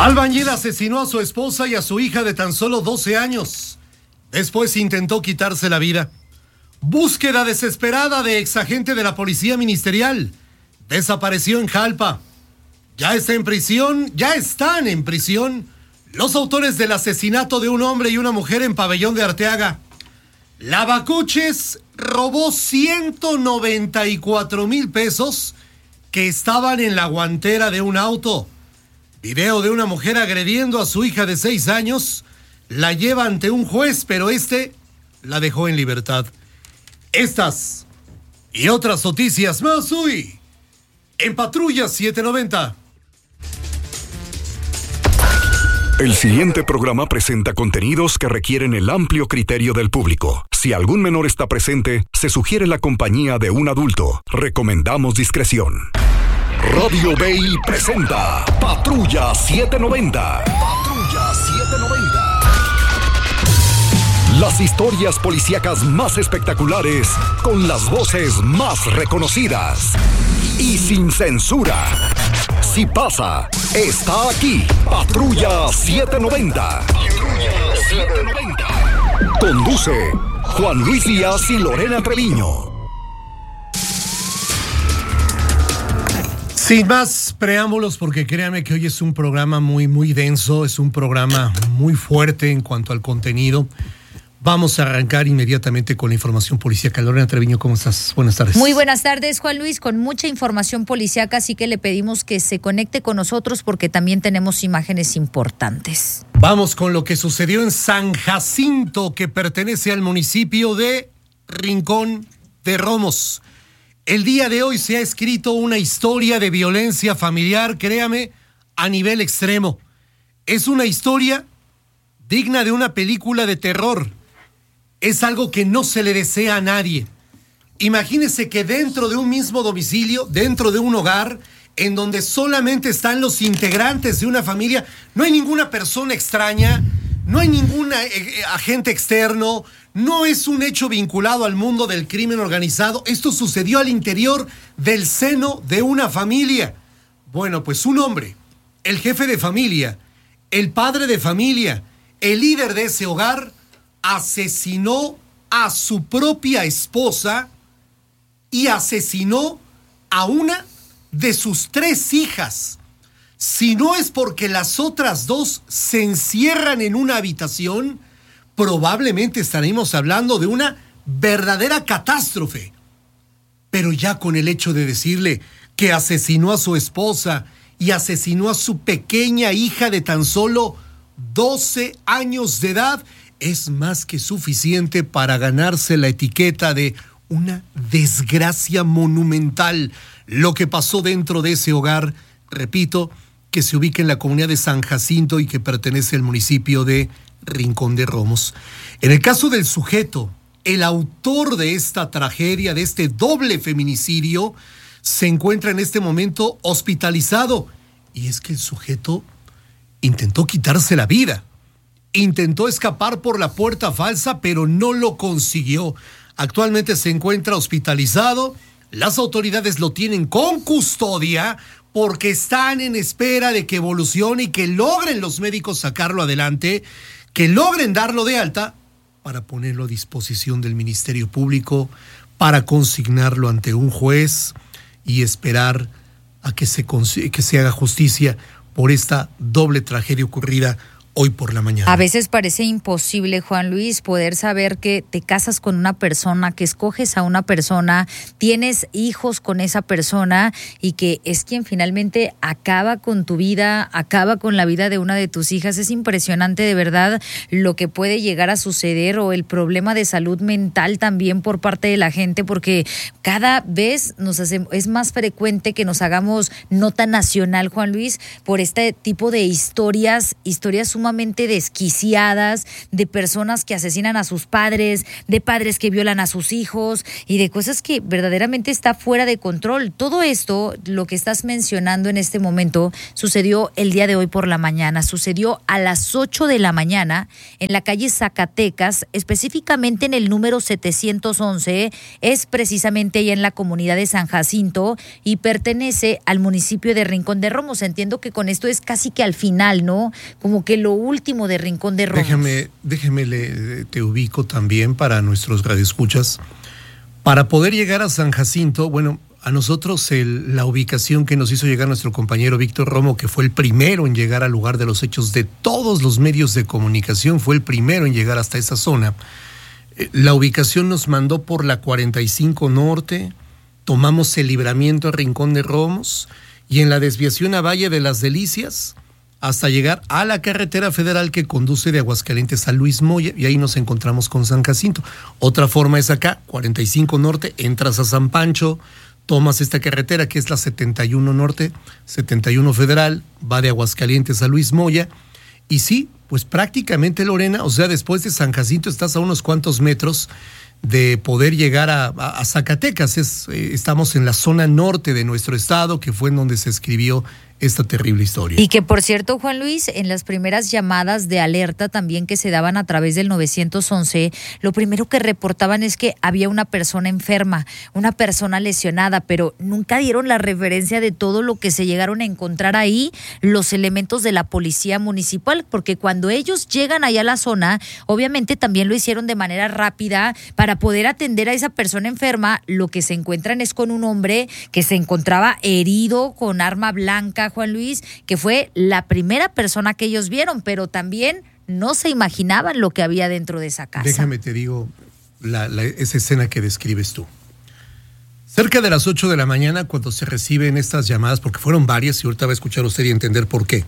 Albañil asesinó a su esposa y a su hija de tan solo 12 años. Después intentó quitarse la vida. Búsqueda desesperada de exagente de la Policía Ministerial. Desapareció en Jalpa. Ya están en prisión los autores del asesinato de un hombre y una mujer en Pabellón de Arteaga. Lavacoches robó 194,000 pesos que estaban en la guantera de un auto. Video de una mujer agrediendo a su hija de 6 años. La lleva ante un juez, pero la dejó en libertad. Estas y otras noticias más hoy en Patrulla 790. El siguiente programa presenta contenidos que requieren el amplio criterio del público. Si algún menor está presente, se sugiere la compañía de un adulto. Recomendamos discreción. Radio Bay presenta Patrulla 790. Patrulla 790. Las historias policíacas más espectaculares, con las voces más reconocidas y sin censura. Si pasa, está aquí. Patrulla 790. Patrulla 790. Conduce Juan Luis Díaz y Lorena Treviño. Sin más preámbulos, porque créanme que hoy es un programa muy, muy denso, es un programa muy fuerte en cuanto al contenido. Vamos a arrancar inmediatamente con la información policíaca. Lorena Treviño, ¿cómo estás? Buenas tardes. Muy buenas tardes, Juan Luis, con mucha información policíaca, así que le pedimos que se conecte con nosotros porque también tenemos imágenes importantes. Vamos con lo que sucedió en San Jacinto, que pertenece al municipio de Rincón de Romos. El día de hoy se ha escrito una historia de violencia familiar, créame, a nivel extremo. Es una historia digna de una película de terror. Es algo que no se le desea a nadie. Imagínese que dentro de un mismo domicilio, dentro de un hogar, en donde solamente están los integrantes de una familia, no hay ninguna persona extraña, no hay ningún agente externo, no es un hecho vinculado al mundo del crimen organizado. Esto sucedió al interior del seno de una familia. Bueno, pues un hombre, el jefe de familia, el padre de familia, el líder de ese hogar, asesinó a su propia esposa y asesinó a una de sus 3 hijas. Si no es porque las otras 2 se encierran en una habitación, probablemente estaremos hablando de una verdadera catástrofe. Pero ya con el hecho de decirle que asesinó a su esposa y asesinó a su pequeña hija de tan solo 12 años de edad, es más que suficiente para ganarse la etiqueta de una desgracia monumental. Lo que pasó dentro de ese hogar, repito, que se ubica en la comunidad de San Jacinto y que pertenece al municipio de Rincón de Romos. En el caso del sujeto, el autor de esta tragedia, de este doble feminicidio, se encuentra en este momento hospitalizado. Y es que el sujeto intentó quitarse la vida. Intentó escapar por la puerta falsa, pero no lo consiguió. Actualmente se encuentra hospitalizado. Las autoridades lo tienen con custodia porque están en espera de que evolucione y que logren los médicos sacarlo adelante, que logren darlo de alta para ponerlo a disposición del Ministerio Público, para consignarlo ante un juez y esperar a que se haga justicia por esta doble tragedia ocurrida hoy por la mañana. A veces parece imposible, Juan Luis, poder saber que te casas con una persona, que escoges a una persona, tienes hijos con esa persona y que es quien finalmente acaba con tu vida, acaba con la vida de una de tus hijas. Es impresionante de verdad lo que puede llegar a suceder, o el problema de salud mental también por parte de la gente, porque cada vez es más frecuente que nos hagamos nota nacional, Juan Luis, por este tipo de historias sumamente sumamente desquiciadas, de personas que asesinan a sus padres, de padres que violan a sus hijos y de cosas que verdaderamente está fuera de control. Todo esto, lo que estás mencionando en este momento, sucedió el día de hoy por la mañana, sucedió a las 8 de la mañana en la calle Zacatecas, específicamente en el número 711, es precisamente allá en la comunidad de San Jacinto y pertenece al municipio de Rincón de Romos. Entiendo que con esto es casi que al final, ¿no? Como que lo último de Rincón de Romos. Te ubico también para nuestros radioescuchas. Para poder llegar a San Jacinto, bueno, a nosotros la ubicación que nos hizo llegar nuestro compañero Víctor Romo, que fue el primero en llegar al lugar de los hechos de todos los medios de comunicación, fue el primero en llegar hasta esa zona. La ubicación nos mandó por la 45 Norte, tomamos el libramiento a Rincón de Romos y en la desviación a Valle de las Delicias hasta llegar a la carretera federal que conduce de Aguascalientes a Luis Moya y ahí nos encontramos con San Jacinto. Otra forma es acá, 45 Norte, entras a San Pancho, tomas esta carretera que es la 71 Norte, 71 Federal, va de Aguascalientes a Luis Moya y sí, pues prácticamente, Lorena, o sea, después de San Jacinto estás a unos cuantos metros de poder llegar a Zacatecas. Estamos en la zona norte de nuestro estado, que fue en donde se escribió esta terrible historia. Y que, por cierto, Juan Luis, en las primeras llamadas de alerta también que se daban a través del 911, lo primero que reportaban es que había una persona enferma, una persona lesionada, pero nunca dieron la referencia de todo lo que se llegaron a encontrar ahí los elementos de la policía municipal, porque cuando ellos llegan allá a la zona, obviamente también lo hicieron de manera rápida para poder atender a esa persona enferma. Lo que se encuentran es con un hombre que se encontraba herido con arma blanca, Juan Luis, que fue la primera persona que ellos vieron, pero también no se imaginaban lo que había dentro de esa casa. Déjame te digo esa escena que describes tú. Cerca de las 8 de la mañana, cuando se reciben estas llamadas, porque fueron varias y ahorita va a escuchar usted y entender por qué.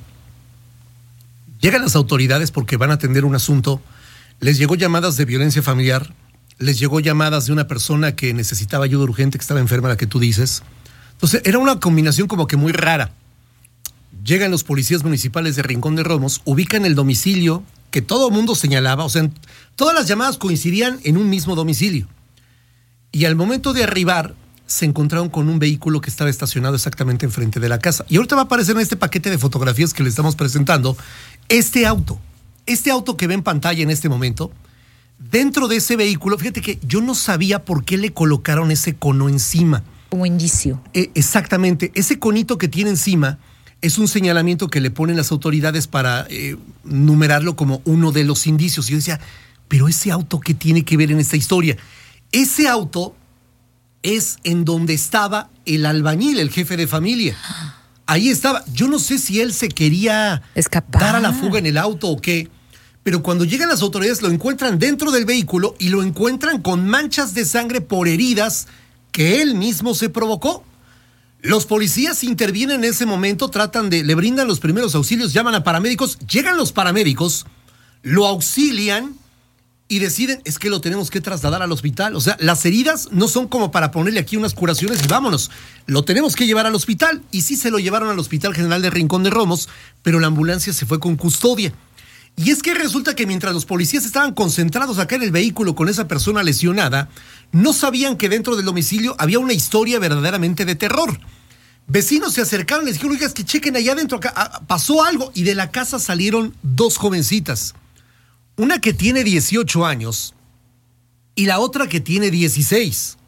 Llegan las autoridades porque van a atender un asunto, les llegó llamadas de violencia familiar, les llegó llamadas de una persona que necesitaba ayuda urgente, que estaba enferma, la que tú dices. Entonces era una combinación como que muy rara. Llegan los policías municipales de Rincón de Romos, ubican el domicilio que todo el mundo señalaba, o sea, todas las llamadas coincidían en un mismo domicilio. Y al momento de arribar, se encontraron con un vehículo que estaba estacionado exactamente enfrente de la casa. Y ahorita va a aparecer en este paquete de fotografías que le estamos presentando, este auto que ve en pantalla en este momento. Dentro de ese vehículo, fíjate que yo no sabía por qué le colocaron ese cono encima. Como indicio. Exactamente, ese conito que tiene encima es un señalamiento que le ponen las autoridades para numerarlo como uno de los indicios. Y yo decía, pero ese auto, ¿qué tiene que ver en esta historia? Ese auto es en donde estaba el albañil, el jefe de familia. Ahí estaba. Yo no sé si él se quería escapar, dar a la fuga en el auto o qué, pero cuando llegan las autoridades lo encuentran dentro del vehículo y lo encuentran con manchas de sangre por heridas que él mismo se provocó. Los policías intervienen en ese momento, le brindan los primeros auxilios, llaman a paramédicos, llegan los paramédicos, lo auxilian y deciden, es que lo tenemos que trasladar al hospital. O sea, las heridas no son como para ponerle aquí unas curaciones y vámonos. Lo tenemos que llevar al hospital. Y sí se lo llevaron al Hospital General de Rincón de Romos, pero la ambulancia se fue con custodia. Y es que resulta que mientras los policías estaban concentrados acá en el vehículo con esa persona lesionada, no sabían que dentro del domicilio había una historia verdaderamente de terror. Vecinos se acercaron y les dijeron, oigas, que chequen allá adentro, acá pasó algo. Y de la casa salieron dos jovencitas. Una que tiene 18 años y la otra que tiene 16.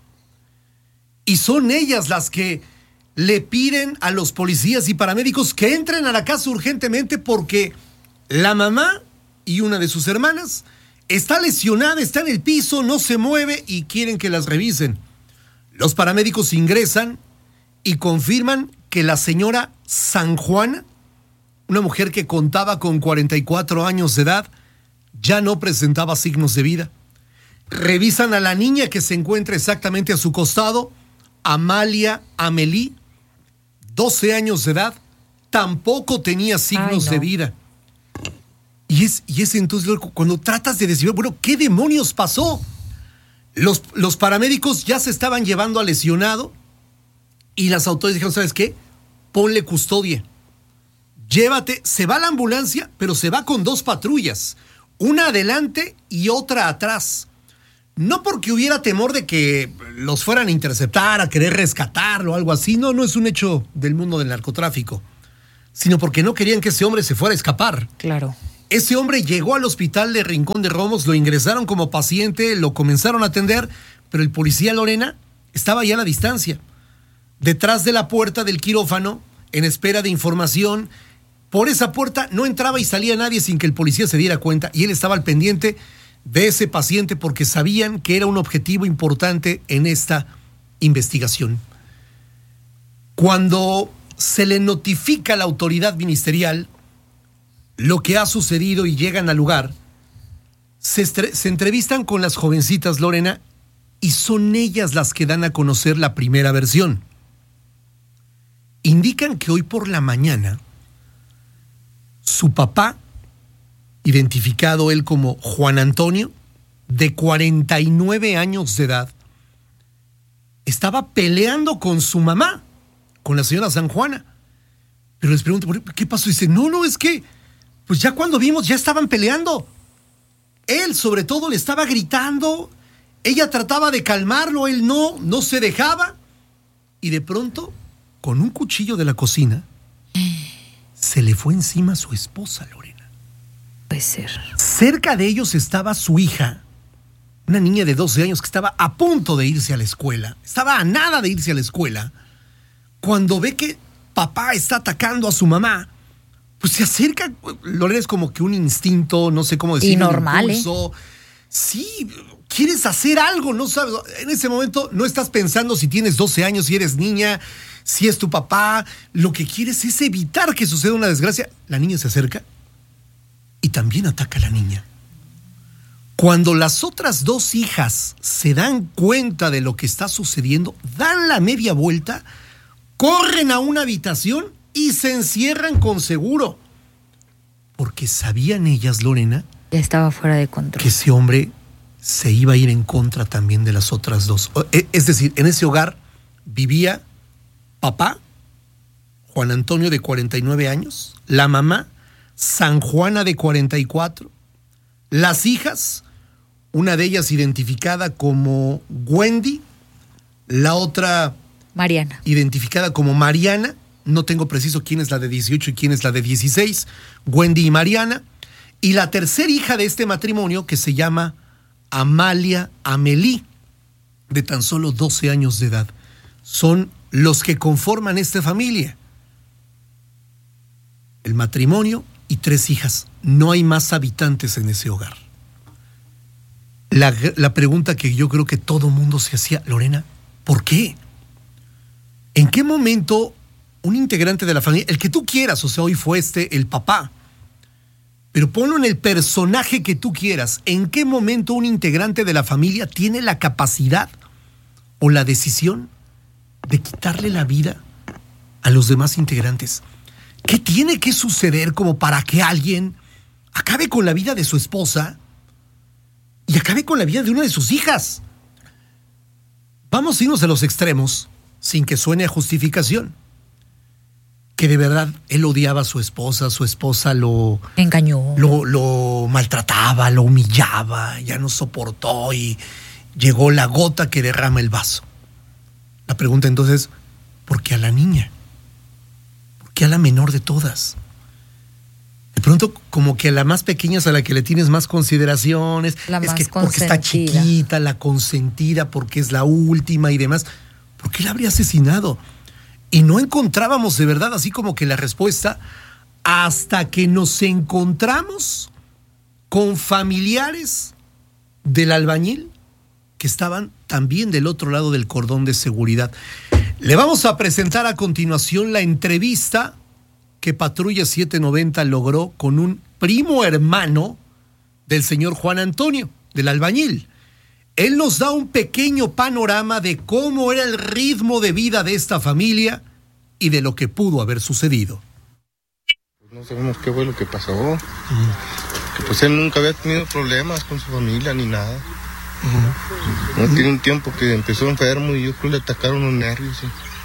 Y son ellas las que le piden a los policías y paramédicos que entren a la casa urgentemente porque la mamá y una de sus hermanas está lesionada, está en el piso, no se mueve y quieren que las revisen. Los paramédicos ingresan y confirman que la señora San Juana, una mujer que contaba con 44 años de edad, ya no presentaba signos de vida. Revisan a la niña que se encuentra exactamente a su costado, Amalia Amelie, 12 años de edad, tampoco tenía signos de vida. Y es entonces cuando tratas de decir, bueno, ¿qué demonios pasó? Los paramédicos ya se estaban llevando al lesionado y las autoridades dijeron, ¿sabes qué? Ponle custodia. llévate, se va a la ambulancia, pero se va con 2 patrullas, una adelante y otra atrás. No porque hubiera temor de que los fueran a interceptar, a querer rescatarlo o algo así, no es un hecho del mundo del narcotráfico, sino porque no querían que ese hombre se fuera a escapar. Claro. Ese hombre llegó al hospital de Rincón de Romos, lo ingresaron como paciente, lo comenzaron a atender, pero el policía Lorena estaba ya a la distancia, detrás de la puerta del quirófano, en espera de información. Por esa puerta no entraba y salía nadie sin que el policía se diera cuenta, y él estaba al pendiente de ese paciente porque sabían que era un objetivo importante en esta investigación. Cuando se le notifica a la autoridad ministerial lo que ha sucedido y llegan al lugar, se entrevistan con las jovencitas, Lorena, y son ellas las que dan a conocer la primera versión. Indican que hoy por la mañana su papá, identificado él como Juan Antonio, de 49 años de edad, estaba peleando con su mamá, con la señora San Juana. Pero les pregunto, ¿qué pasó? Y dice, no, es que, pues ya cuando vimos, ya estaban peleando. Él, sobre todo, le estaba gritando. Ella trataba de calmarlo, él no se dejaba. Y de pronto, con un cuchillo de la cocina, se le fue encima a su esposa, Lorena. Puede ser. Cerca de ellos estaba su hija, una niña de 12 años que estaba a punto de irse a la escuela. Estaba a nada de irse a la escuela. Cuando ve que papá está atacando a su mamá, pues se acerca. Lorena, es como que un instinto, no sé cómo decirlo. Y normal, Sí, quieres hacer algo, no sabes. En ese momento no estás pensando si tienes 12 años, si eres niña, si es tu papá. Lo que quieres es evitar que suceda una desgracia. La niña se acerca y también ataca a la niña. Cuando las otras 2 hijas se dan cuenta de lo que está sucediendo, dan la media vuelta, corren a una habitación y se encierran con seguro. Porque sabían ellas, Lorena, ya estaba fuera de control, que ese hombre se iba a ir en contra también de las otras 2. Es decir, en ese hogar vivía papá, Juan Antonio, de 49 años, la mamá, San Juana, de 44, las hijas, una de ellas identificada como Wendy, la otra Mariana, identificada como Mariana. No tengo preciso quién es la de 18 y quién es la de 16, Wendy y Mariana. Y la tercera hija de este matrimonio, que se llama Amalia Amelie, de tan solo 12 años de edad. Son los que conforman esta familia. El matrimonio y 3 hijas. No hay más habitantes en ese hogar. La pregunta que yo creo que todo mundo se hacía, Lorena, ¿por qué? ¿En qué momento un integrante de la familia, el que tú quieras, o sea, hoy fue el papá, pero ponlo en el personaje que tú quieras, ¿en qué momento un integrante de la familia tiene la capacidad o la decisión de quitarle la vida a los demás integrantes? ¿Qué tiene que suceder como para que alguien acabe con la vida de su esposa y acabe con la vida de una de sus hijas? Vamos a irnos a los extremos, sin que suene a justificación. Que de verdad él odiaba a su esposa lo engañó, lo maltrataba, lo humillaba, ya no soportó y llegó la gota que derrama el vaso. La pregunta entonces, ¿por qué a la niña? ¿Por qué a la menor de todas? De pronto, como que a la más pequeña es a la que le tienes más consideraciones, es que porque está chiquita, la consentida, porque es la última y demás. ¿Por qué la habría asesinado? Y no encontrábamos de verdad así como que la respuesta hasta que nos encontramos con familiares del albañil que estaban también del otro lado del cordón de seguridad. Le vamos a presentar a continuación la entrevista que Patrulla 790 logró con un primo hermano del señor Juan Antonio, del albañil. Él nos da un pequeño panorama de cómo era el ritmo de vida de esta familia y de lo que pudo haber sucedido. No sabemos qué fue lo que pasó. Que pues él nunca había tenido problemas con su familia ni nada. No tiene un tiempo que empezó enfermo y yo creo que le atacaron los nervios.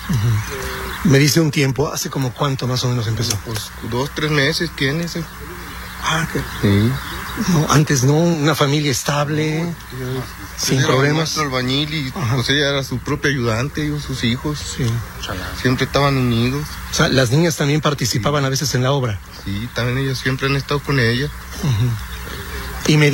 Me dice un tiempo, ¿hace como cuánto más o menos empezó? Pues 2, 3 meses tiene ese. Sí. No, antes no, una familia estable, sin problemas. Nuestro albañil y pues ella era su propia ayudante, y sus hijos. Sí. Siempre estaban unidos. O sea, las niñas también participaban a veces en la obra. Sí, también ellos siempre han estado con ella. Y me